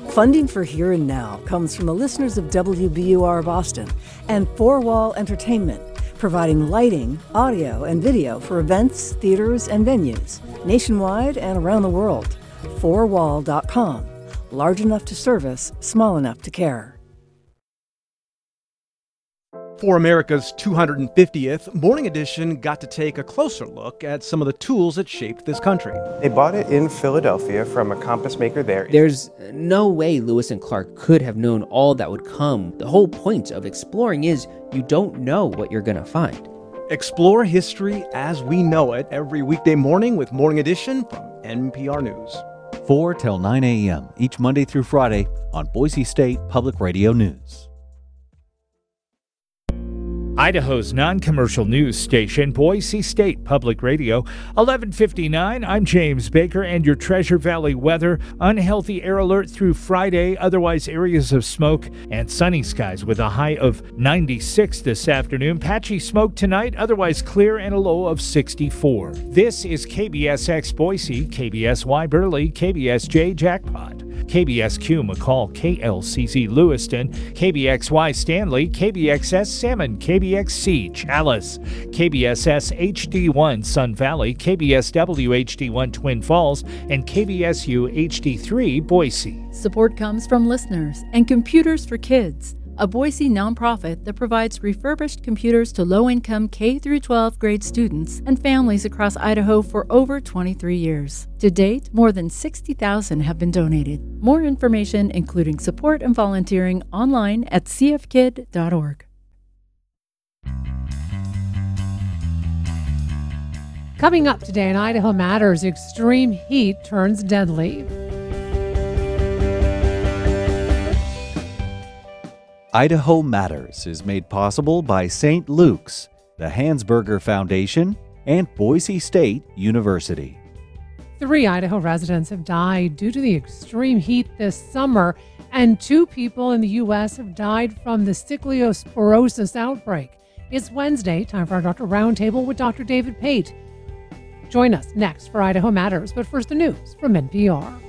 Funding for Here and Now comes from the listeners of WBUR Boston and Four Wall Entertainment, providing lighting, audio, and video for events, theaters, and venues nationwide and around the world. Fourwall.com. Large enough to service, small enough to care. For America's 250th, Morning Edition got to take a closer look at some of the tools that shaped this country. They bought it in Philadelphia from a compass maker there. There's no way Lewis and Clark could have known all that would come. The whole point of exploring is you don't know what you're going to find. Explore history as we know it every weekday morning with Morning Edition from NPR News. 4 till 9 a.m. each Monday through Friday on Boise State Public Radio News. Idaho's non-commercial news station, Boise State Public Radio, 11:59. I'm James Baker, and your Treasure Valley weather. Unhealthy air alert through Friday, otherwise areas of smoke and sunny skies with a high of 96 this afternoon. Patchy smoke tonight, otherwise clear and a low of 64. This is KBSX Boise, KBSY Burley, KBSJ Jackpot, KBSQ McCall, KLCZ Lewiston, KBXY Stanley, KBXS Salmon, KBXC Chalice, KBSS HD1 Sun Valley, KBSW HD1 Twin Falls, and KBSU HD3 Boise. Support comes from listeners and Computers for Kids, a Boise nonprofit that provides refurbished computers to low-income K-12 grade students and families across Idaho for over 23 years. To date, more than 60,000 have been donated. More information, including support and volunteering, online at cfkid.org. Coming up today in Idaho Matters, extreme heat turns deadly. Idaho Matters is made possible by St. Luke's, the Hansberger Foundation, and Boise State University. 3 Idaho residents have died due to the extreme heat this summer, and 2 people in the U.S. have died from the stichiosporosis outbreak. It's Wednesday, time for our Doctor Roundtable with Dr. David Pate. Join us next for Idaho Matters, but first the news from NPR.